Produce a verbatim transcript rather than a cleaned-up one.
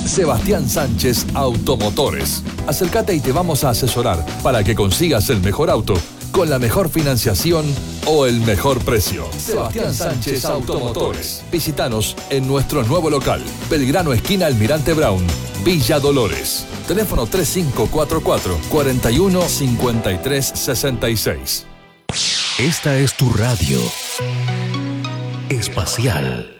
Sebastián Sánchez Automotores. Acércate y te vamos a asesorar para que consigas el mejor auto con la mejor financiación o el mejor precio. Sebastián Sánchez Automotores. Visítanos en nuestro nuevo local, Belgrano esquina Almirante Brown, Villa Dolores. Teléfono tres cinco cuatro cuatro, cuatro uno cinco tres seis seis. Esta es tu radio espacial.